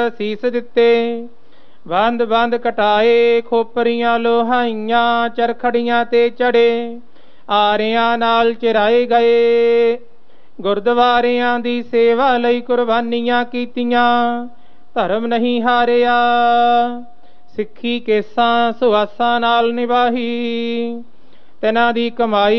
ਸੀਸ ਦਿੱਤੇ। ਬੰਦ ਬੰਦ ਕਟਾਏ, ਖੋਪਰੀਆਂ ਲੋਹਾਈਆਂ, ਚਰਖੜੀਆਂ ਤੇ ਚੜੇ, ਆਰਿਆਂ ਨਾਲ ਚਿਰਾਏ ਗਏ। ਗੁਰਦੁਆਰਿਆਂ ਦੀ ਸੇਵਾ ਲਈ ਕੁਰਬਾਨੀਆਂ ਕੀਤੀਆਂ, ਧਰਮ ਨਹੀਂ ਹਾਰਿਆ। ਸਿੱਖੀ ਕੇਸਾਂ ਸੁਆਸਾਂ ਨਾਲ ਨਿਭਾਹੀ, ਤਿਨਾਂ ਦੀ ਕਮਾਈ